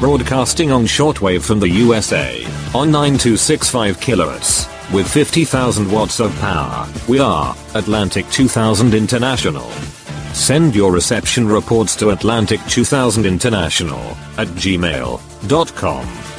broadcasting on shortwave from the USA, on 9265 kHz, with 50,000 watts of power. We are Atlantic 2000 International. Send your reception reports to Atlantic 2000 International at gmail.com.